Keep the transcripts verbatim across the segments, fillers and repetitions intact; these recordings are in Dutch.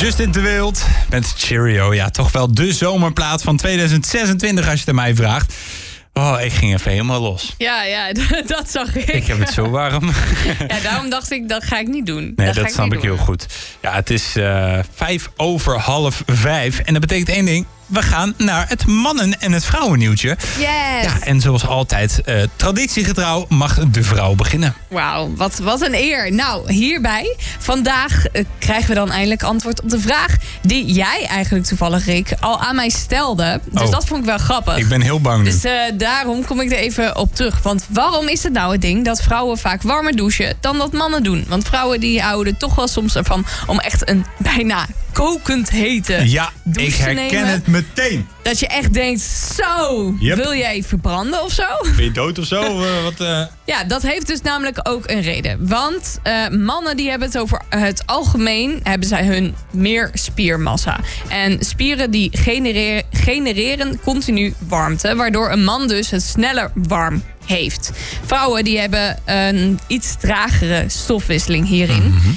Justin de Wild met Cheerio. Ja, toch wel de zomerplaat van tweeduizend zesentwintig als je het aan mij vraagt. Oh, ik ging even helemaal los. Ja, ja, dat zag ik. Ik heb het zo warm. Ja, daarom dacht ik, dat ga ik niet doen. Nee, dat, dat ik snap ik heel goed. Ja, het is uh, vijf over half vijf. En dat betekent één ding. We gaan naar het mannen- en het vrouwennieuwtje. Yes! Ja, en zoals altijd, uh, traditiegetrouw mag de vrouw beginnen. Wauw, wat, wat een eer. Nou, hierbij, vandaag uh, krijgen we dan eindelijk antwoord op de vraag die jij eigenlijk toevallig, Rick, al aan mij stelde. Dus oh, dat vond ik wel grappig. Ik ben heel bang nu. Dus uh, daarom kom ik er even op terug. Want waarom is het nou het ding dat vrouwen vaak warmer douchen dan dat mannen doen? Want vrouwen die houden toch wel soms ervan om echt een bijna kokend hete ja, douche ik te herken nemen. het meteen. Dat je echt denkt, zo, yep. wil jij verbranden of zo? Ben je dood of zo? uh, wat, uh... Ja, dat heeft dus namelijk ook een reden. Want uh, mannen die hebben het over het algemeen, hebben zij hun meer spiermassa. En spieren die genereren, genereren continu warmte, waardoor een man dus het sneller warm heeft. Vrouwen die hebben een iets tragere stofwisseling hierin. Mm-hmm.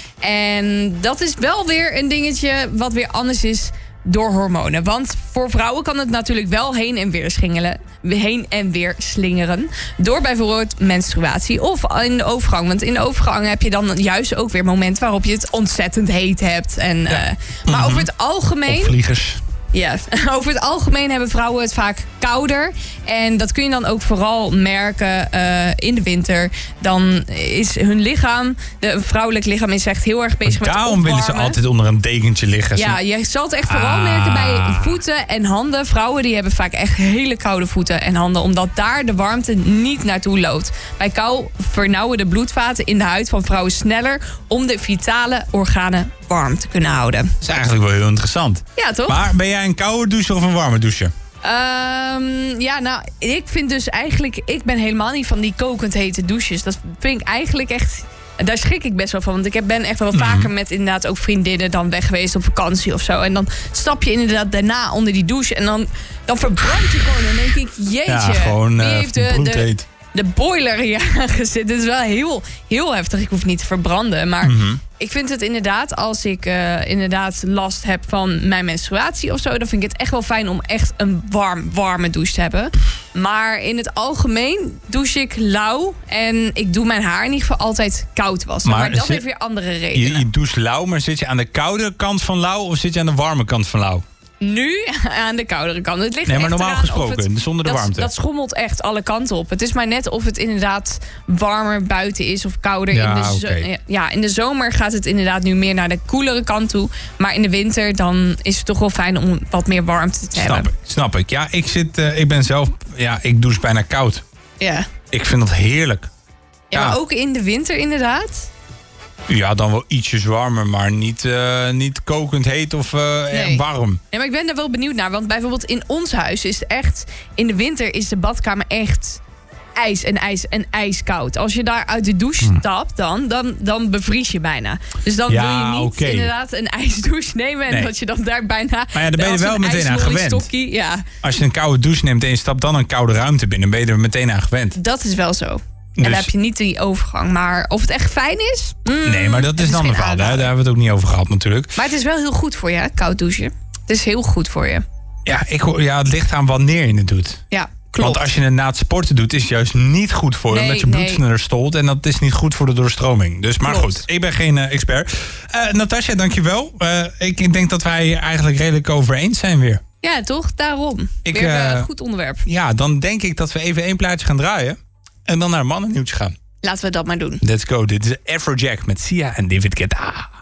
En dat is wel weer een dingetje wat weer anders is door hormonen. Want voor vrouwen kan het natuurlijk wel heen en weer schingelen. Heen en weer slingeren. Door bijvoorbeeld menstruatie of in de overgang. Want in de overgang heb je dan juist ook weer momenten waarop je het ontzettend heet hebt. En, ja. uh, maar mm-hmm. over het algemeen... Opvliegers. Ja, over het algemeen hebben vrouwen het vaak kouder. En dat kun je dan ook vooral merken uh, in de winter. Dan is hun lichaam, de vrouwelijk lichaam is echt heel erg bezig met het opwarmen. Daarom willen ze altijd onder een dekentje liggen. Ja, je zal het echt vooral ah. merken bij voeten en handen. Vrouwen die hebben vaak echt hele koude voeten en handen. Omdat daar de warmte niet naartoe loopt. Bij kou vernauwen de bloedvaten in de huid van vrouwen sneller om de vitale organen warm te kunnen houden. Dat is eigenlijk wel heel interessant. Ja, toch? Maar ben jij een koude doucher of een warme doucher? Um, ja, nou, ik vind dus eigenlijk... Ik ben helemaal niet van die kokend hete douches. Dat vind ik eigenlijk echt... Daar schrik ik best wel van. Want ik ben echt wel vaker mm-hmm. met inderdaad ook vriendinnen dan weg geweest op vakantie of zo. En dan stap je inderdaad daarna onder die douche. En dan, dan verbrand je gewoon. Dan denk ik, jeetje. Ja, gewoon uh, wie heeft de, bloedheet. De, de boiler hier aangezet. Het is wel heel, heel heftig. Ik hoef niet te verbranden. Maar mm-hmm. ik vind het inderdaad, als ik uh, inderdaad last heb van mijn menstruatie of zo, dan vind ik het echt wel fijn om echt een warm, warme douche te hebben. Maar in het algemeen douche ik lauw. En ik doe mijn haar in ieder geval altijd koud wassen. Maar, maar dat zit, heeft weer andere redenen. Je, je doucht lauw, maar zit je aan de koude kant van lauw of zit je aan de warme kant van lauw? Nu aan de koudere kant. Het ligt nee, maar echt normaal gesproken, het, zonder de dat, warmte. Dat schommelt echt alle kanten op. Het is maar net of het inderdaad warmer buiten is of kouder. Ja, in, de zo- okay. ja, in de zomer gaat het inderdaad nu meer naar de koelere kant toe. Maar in de winter dan is het toch wel fijn om wat meer warmte te snap hebben. Ik, snap ik. Ja, ik, zit, uh, ik ben zelf... Ja, ik douche bijna koud. Ja. Ik vind dat heerlijk. Ja, ja, maar ook in de winter inderdaad? Ja, dan wel ietsjes warmer, maar niet, uh, niet kokend heet of uh, nee. warm. Nee, maar ik ben daar wel benieuwd naar. Want bijvoorbeeld in ons huis is het echt... In de winter is de badkamer echt ijs en ijs en ijskoud. Als je daar uit de douche hmm. stapt, dan, dan, dan bevries je bijna. Dus dan ja, wil je niet okay. inderdaad een ijsdouche nemen... en nee. dat je dan daar bijna... Maar ja, daar ben je wel meteen aan gewend. Ja. Als je een koude douche neemt en je stapt dan een koude ruimte binnen... ben je er meteen aan gewend. Dat is wel zo. Dus. En dan heb je niet die overgang. Maar of het echt fijn is? Mm, nee, maar dat is dan een verhaal. Daar hebben we het ook niet over gehad natuurlijk. Maar het is wel heel goed voor je, koud douchen. Het is heel goed voor je. Ja, ik, ja het ligt aan wanneer je het doet. Ja, klopt. Want als je het na het sporten doet, is het juist niet goed voor je. Nee, omdat je bloed nee. sneller stolt. En dat is niet goed voor de doorstroming. Dus, maar klopt. Goed, ik ben geen uh, expert. Uh, Natasja, dankjewel. Uh, ik denk dat wij eigenlijk redelijk over eens zijn weer. Ja, toch? Daarom. Ik, weer een uh, uh, goed onderwerp. Ja, dan denk ik dat we even één plaatje gaan draaien. En dan naar een mannennieuwtje gaan. Laten we dat maar doen. Let's go. Dit is Afrojack met Sia en David Guetta.